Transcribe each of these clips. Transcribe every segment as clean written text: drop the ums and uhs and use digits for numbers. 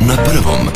na prvom.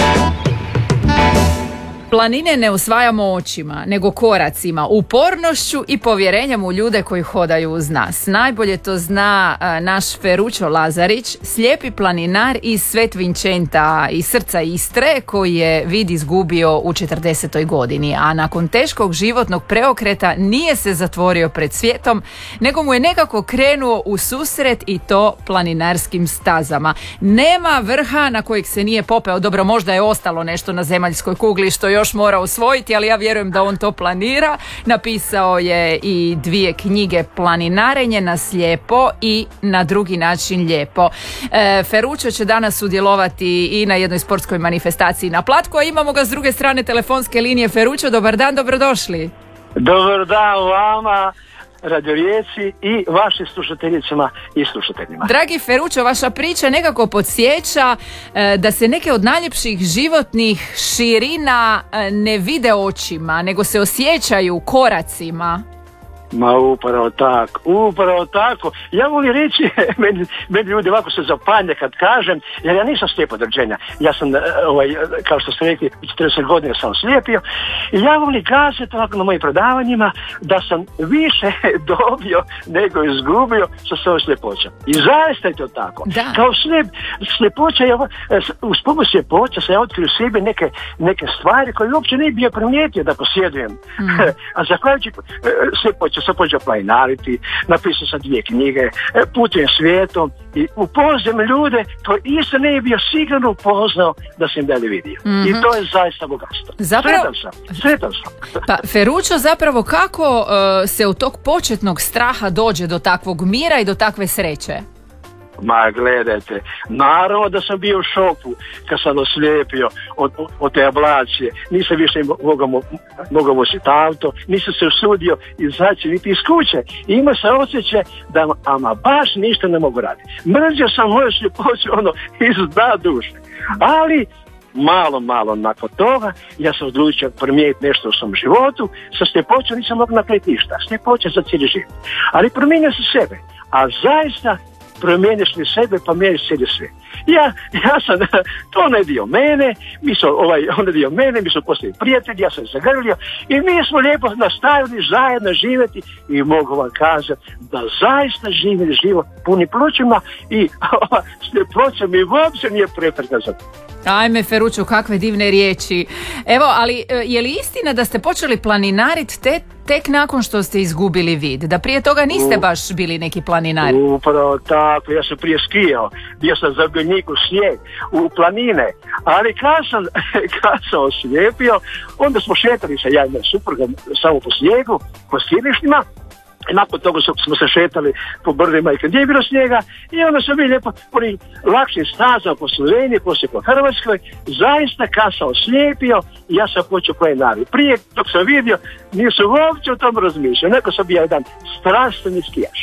Planine ne osvajamo očima, nego koracima, upornošću i povjerenjem u ljude koji hodaju uz nas. Najbolje to zna naš Ferruccio Lazarić, slijepi planinar iz Svet Vincenta iz srca Istre, koji je vid izgubio u 40. godini, a nakon teškog životnog preokreta nije se zatvorio pred svijetom, nego mu je nekako krenuo u susret, i to planinarskim stazama. Nema vrha na kojeg se nije popeo. Dobro, možda je ostalo nešto na zemaljskoj kugli što još mora osvojiti, ali ja vjerujem da on to planira. Napisao je i 2 knjige, Planinarenje na slijepo i Na drugi način lijepo. Ferruccio će danas sudjelovati i na jednoj sportskoj manifestaciji na Platku, a imamo ga s druge strane telefonske linije. Ferruccio, dobar dan, dobrodošli. Dobar dan vama, Radio Rijeci, i vašim slušateljicama i slušateljima. Dragi Ferruccio, vaša priča nekako podsjeća da se neke od najljepših životnih širina ne vide očima, nego se osjećaju koracima. Ma upravo tako. Ja volim reći, meni ljudi ovako se zapanje kad kažem, jer ja nisam slijep od rođenja. Ja sam, kao što ste rekli, 40 godina sam slijepio, i ja volim kazati ovako na mojim predavanjima da sam više dobio nego izgubio sa svojom sljepoćom. I zaista je to tako. Da. Kao sljepoća, uz pomoć sljepoća sam ja otkrio u sebi neke stvari koje uopće nije bio primijetio da posjedujem. A zahvaljujući sljepoća sam počeo planinariti, napisao sam 2 knjige, putujem svijetom i upoznam ljude koji isto ne je bio sigurno upoznao da sam dalje vidio. I to je zaista bogatstvo. Sretan sam. Pa Ferruccio, zapravo kako se od tog početnog straha dođe do takvog mira i do takve sreće? Ma gledajte, naravno da sam bio u šoku kad sam oslijepio od te ablacije. Nisam više mogao voziti auto, nisam se usudio izaći niti iz kuće. I imao sam osjećaj da ama baš ništa ne mogu raditi. Mrzio sam moju sljepoću iz dna duše. Ali malo nakon toga ja sam odlučio promijeniti nešto u svom životu. Sa sljepoćom nisam mogao napraviti ništa. Sljepoća za cijeli život. Ali promijenio sam sebe. A zaista promijeniš li sebe, pa mijeniš cijeli svijet. Ja sam, to ne dio mene, mi smo postali prijatelji, ja sam zagrlio i mi smo lijepo nastavili zajedno živjeti, i mogu vam kazati da zaista živim život puni plućima, i sljepoća mi uopće nije prepreka za to. Ajme Ferruccio, kakve divne riječi. Evo, ali je li istina da ste počeli planinariti tek nakon što ste izgubili vid? Da prije toga niste baš bili neki planinari? Upravo tako, ja sam prije skijao, bio sam zagovornik u snijeg, u planine, ali kad sam oslijepio, onda smo šetali sa ja i moja supruga samo po snijegu, po skijalištima. I nakon toga smo se šetali po brdima i kad je bilo snijega, i onda sam bili lijepo po lakšim stazama po Sloveniji, poslije po Hrvatskoj. Zaista kad sam oslijepio, ja sam počeo planinariti. Prije dok sam vidio, nisam uopće o tom razmišljao. Neko sam bio jedan strastveni skijaš.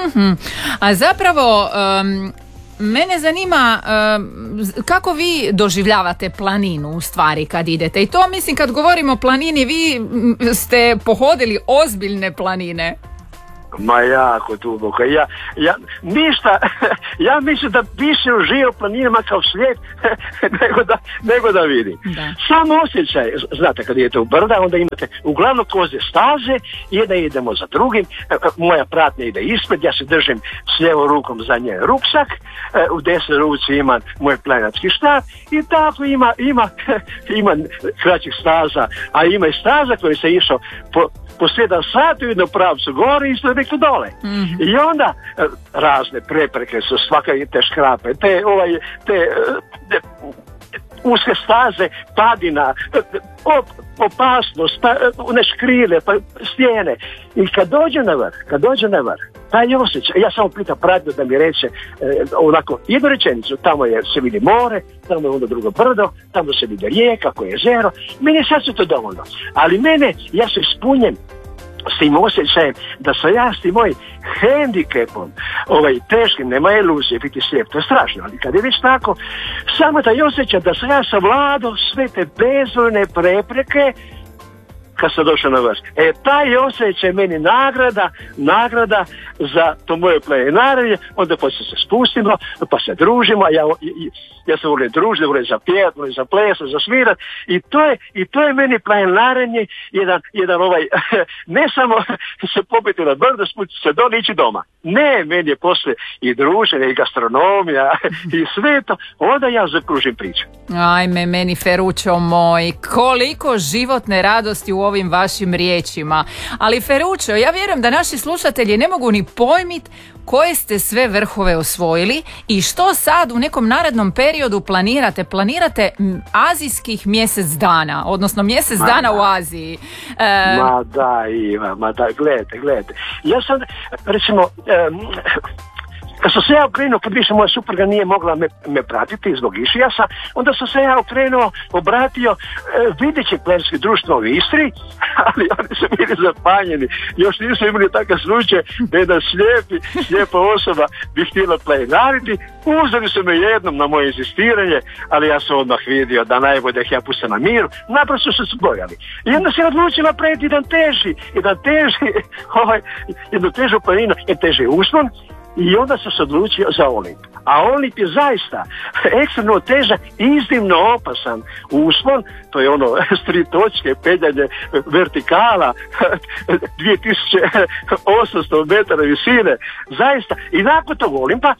A zapravo mene zanima kako vi doživljavate planinu u stvari kad idete. I to mislim, kad govorimo o planini, vi ste pohodili ozbiljne planine. Ma jako duboko. Ja mislim da više uživam planinama kao slijep nego da vidim. Da. Samo osjećaj, znate, kad idete u brda, onda imate uglavnom koze staze, jedna idemo za drugim, moja pratnja ide ispred, ja se držim s lijevom rukom za njen ruksak, u desnoj ruci imam moj planinarski štap, i tako ima kraćih staza, a ima i staza koji se išao po 7 sati u jednom pravcu gore i sljedeću dole. I onda razne prepreke su, svakakve te škrape, te uske staze, padina, opasnost, neškrile, stijene. I kad dođe na vrh, taj osjećaj, ja samo pitam pratnju da mi reče onako jednu rečenicu, tamo se vidi more, tamo je ono drugo brdo, tamo se vidi rijeka, koje je jezero, meni je sad to dovoljno. Ali ja se ispunjem s tim osjećajem da sam ja s tim mojim hendikepom, teškim, nema iluzije biti slijep, to je strašno, ali kad je već tako, samo taj osjećaj da sam ja savladao sve te bezvoljne prepreke kad sam došao na vrh. Taj osjećaj meni nagrada za to moje planinarenje, onda poslije se spustimo, pa se družimo, ja se volim družiti, volim zapjevati, volim zaplesati, zasvirati i to je meni planinarenje jedan ne samo se popiti na brdo, spusti se dole, ići doma. Ne, meni je poslije i druženje, i gastronomija, i sve to, onda ja zakružim priču. Ajme, meni Ferruccio moj, koliko životne radosti u ovim vašim riječima. Ali Ferruccio, ja vjerujem da naši slušatelji ne mogu ni pojmiti koje ste sve vrhove osvojili i što sad u nekom narednom periodu planirate. Planirate azijskih mjesec dana, odnosno mjesec dana u Aziji. Ma da, Iva, gledajte. Ja sam, recimo, kad sam se ja okrenuo, kad više moja supruga nije mogla me pratiti zbog išijasa, onda sam se ja okrenuo, obratio videći planinarsko društvo u Istri, ali oni su bili zapanjeni. Još nisu imali takav slučaj da jedna slijepa osoba bi htjela planinariti. Uzeli su me jednom na moje inzistiranje, ali ja sam odmah vidio da najbolje da ih ja pustim na miru. Naprosto su se bojali. I onda se odlučila napraviti jednu težu planinu, teži uspon. I onda sam se odlučio za Olimp. A Olimp je zaista ekstremno težak i iznimno opasan uspon. To je ono s 3 točke, peljanje vertikala, 2800 metara visine. Zaista. I nakon tog Olimpa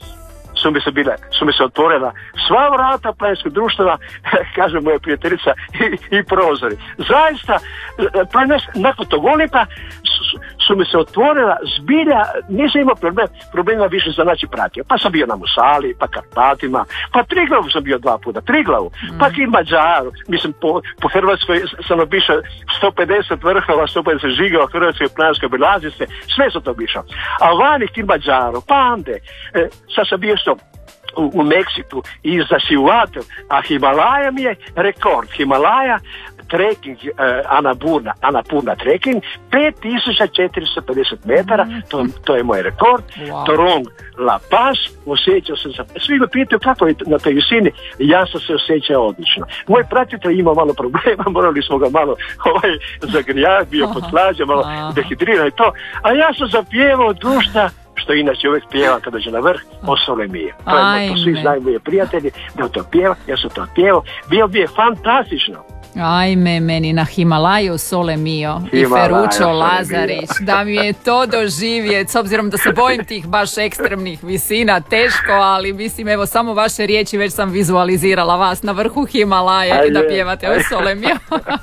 su mi se otvorila sva vrata planinarskog društva, kaže moja prijateljica, i prozori. Zaista, nakon tog Olimpa su mi se otvorila zbilja, nisam imao problema više za naći pratio. Pa sam bio na Musali, pa Karpatima, pa Triglavu sam bio 2 puta, pa Kilimanđaru, mislim po Hrvatskoj sam obišao 150 vrhova, 150 žigova Hrvatske planinarske obilaznice, sve sam to obišao. A vani Kilimanđaru, pa Ande, sad sam bio što u Meksiku i za Siuatu, a Himalaja mi je rekord. Himalaja trekking, Annapurna trekking, 5450 metara, to je moj rekord. Wow. Torong La Paz, osjećao sam se, svi me pitaju kako je na toj visini, ja sam se osjećao odlično. Moj pratitelj ima malo problema, morali smo ga malo zagrijati, bio potlađen, malo dehidriran i to, a ja sam zapjevao dušta, što inače uvijek pjeva kada dođe na vrh, O Sole Mio. To svi znaju moje prijatelji da to pjeva, ja sam to pjevao, bio bi je fantastično. Ajme, meni na Himalaju Sole Mio i Ferruccio Lazarić, da mi je to doživjeti, s obzirom da se bojim tih baš ekstremnih visina, teško, ali mislim, evo, samo vaše riječi, već sam vizualizirala vas na vrhu Himalaja i da pjevate O Sole Mio.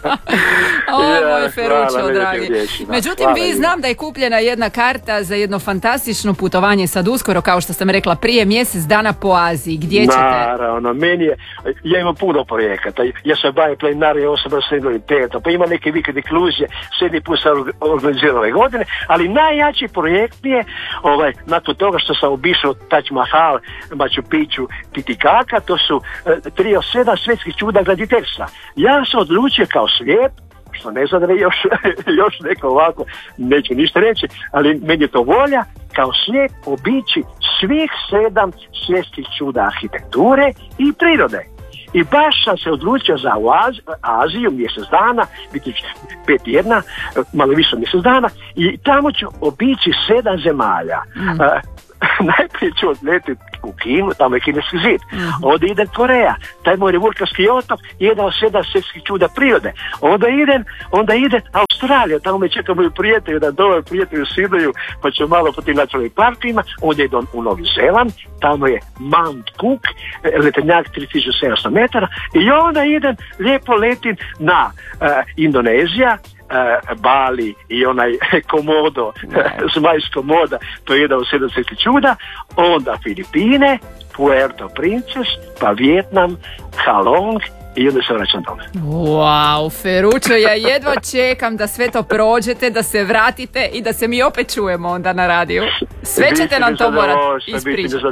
Moj Ferruccio, dragi. Međutim, vi znam da je kupljena jedna karta za jedno fantastično putovanje sad uskoro, kao što sam rekla, prije mjesec dana po Aziji. Gdje ćete? Naravno, ja imam puno projekata, ja se bavim planinarima osoba s invaliditetom, pa ima neke vikend inkluzije, 7. put sam organizirao ove godine, ali najjači projekt je, nakon toga što sam obišao Taj Mahal, Machu Picchu, Titicaca, to su 3 od 7 svjetskih čuda graditeljstva. Ja sam odlučio kao slijep, što ne znam da je još neko ovako, neću ništa reći, ali meni je to volja, kao slijep obići svih 7 svjetskih čuda arhitekture i prirode. I baš sam se odlučio za Aziju mjesec dana, biti 5 tjedna, malo više mjesec dana, i tamo ću obići 7 zemalja. Najprije ću odletiti u Kinu, tamo je Kineski zid. Onda idem Koreja, taj moj vulkanski otok, jedan od 7 svjetskih čuda prirode. Onda idem Australija, tamo me čeka moji prijatelji, jedan dobar prijatelj u Sidneju, pa ću malo po tim nacionalnim parkima. Onda idem u Novi Zeland, tamo je Mount Cook, letenjak 3700 metara, i onda lijepo letim na Indonezija, Bali i onaj Komodo, zmajs Komoda, to je jedan od 7 svjetskih čuda, onda Filipine, Puerto Princess, pa Vijetnam, Halong, i onda se vraćam doma. Wow, Ferruccio, ja jedva čekam da sve to prođete, da se vratite i da se mi opet čujemo onda na radiju. Sve ćete nam to morati ispričati.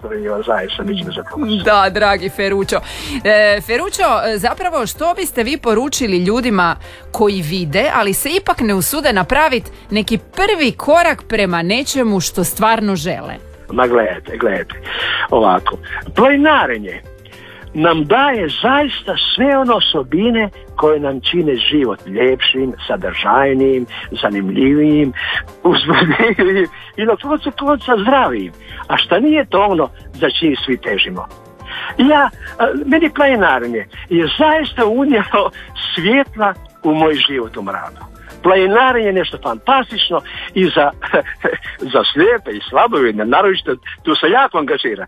Da, dragi Ferruccio. Ferruccio, zapravo što biste vi poručili ljudima koji vide, ali se ipak ne usude napraviti neki prvi korak prema nečemu što stvarno žele? Ma gledajte, ovako, planinarenje nam daje zaista sve one osobine koje nam čine život ljepšim, sadržajnijim, zanimljivijim, uzbudljivijim i na koncu zdravijim. A šta nije to ono za čim svi težimo? Meni planinarenje je zaista unijelo svjetla u moj život u mradu. Planinarenje je nešto fantastično i za slijepe i slabovidne, naročito tu se jako angažira.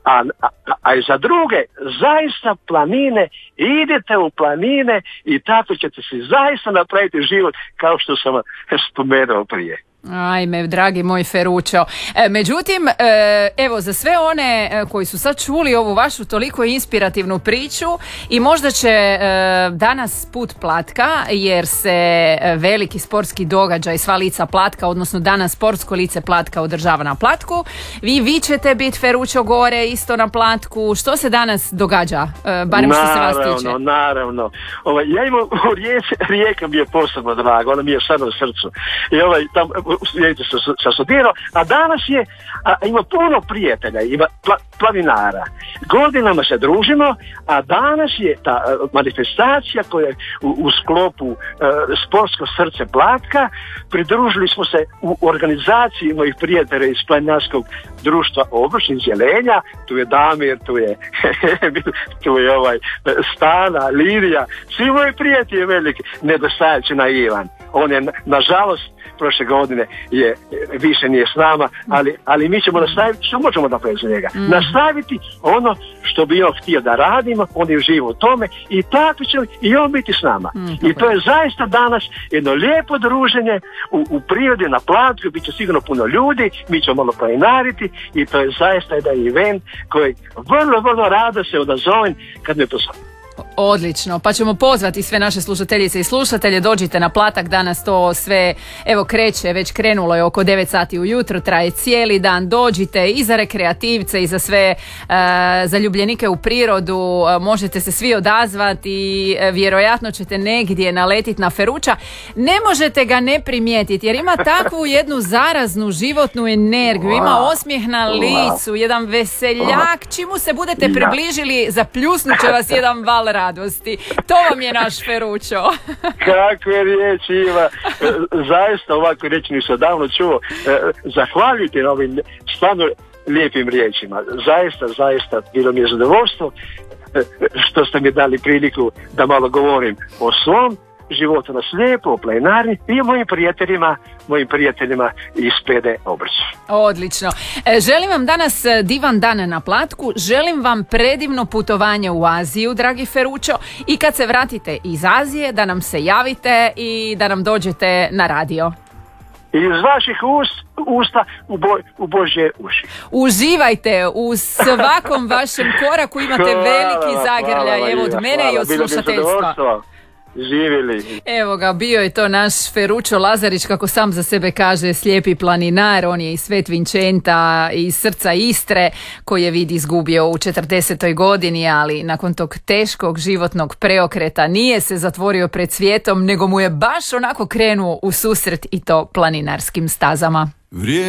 A i za druge, zaista planine, idete u planine i tako ćete si zaista napraviti život kao što sam spomenuo prije. Ajme, dragi moj Ferruccio. Međutim, evo, za sve one koji su sad čuli ovu vašu toliko inspirativnu priču i možda će danas put Platka, jer se veliki sportski događaj Sva lica Platka, odnosno danas sportsko lice Platka održava na Platku. Vi ćete biti, Ferruccio, gore isto na Platku. Što se danas događa, barem što se vas tiče? Naravno. Ja imam Rijeka mi je posebno draga, ona mi je sad u srcu. I tam sa studirao, a danas ima puno prijatelja, ima planinara. Godinama se družimo, a danas je ta manifestacija koja je u sklopu Sportsko srce Platka. Pridružili smo se u organizaciji mojih prijatelja iz Planinarskog društva Obršnic Jelenja. Tu je Damir, tu je Stana, Lidija, svi moji prijatelji veliki, nedostajući na Ivan. On je, nažalost, prošle godine više nije s nama, ali mi ćemo nastaviti, što možemo napraviti za njega? Nastaviti ono što bi on htio da radimo, on je uživa u tome i tako će i on biti s nama. I to je zaista danas jedno lijepo druženje u prirodi na Platku, bit će sigurno puno ljudi, mi ćemo malo planinariti i to je zaista jedan event koji vrlo, vrlo rado se odazovem kad me pozove. Odlično, pa ćemo pozvati sve naše slušateljice i slušatelje, dođite na Platak, danas to sve kreće, već krenulo je oko 9 sati ujutro, traje cijeli dan, dođite i za rekreativce i za sve zaljubljenike u prirodu, možete se svi odazvati i vjerojatno ćete negdje naletiti na Ferruccia. Ne možete ga ne primijetiti jer ima takvu jednu zaraznu životnu energiju, ima osmijeh na licu, jedan veseljak, čim mu se budete približili zapljusnut će vas jedan val radosti. To vam je naš Ferruccio. Kakve riječi ima. Zaista ovakve riječi nisam davno čuo. Zahvaljujte na ovim stvarno lijepim riječima. Zaista bilo mi je zadovoljstvo što ste mi dali priliku da malo govorim o svom životu na slijepo, o planinarni i o mojim prijateljima iz PD Obrć. Odlično. Želim vam danas divan dan na Platku, želim vam predivno putovanje u Aziju, dragi Ferruccio, i kad se vratite iz Azije da nam se javite i da nam dođete na radio. Iz vaših usta u Božje uši. Uživajte u svakom vašem koraku, imate veliki zagrljaj, evo od mene i od slušateljstva. Živjeli. Evo ga, bio je to naš Ferruccio Lazarić, kako sam za sebe kaže, slijepi planinar. On je iz Svet Vincenta, iz srca Istre, koji je vid izgubio u 40. godini, ali nakon tog teškog životnog preokreta nije se zatvorio pred svijetom, nego mu je baš onako krenuo u susret i to planinarskim stazama.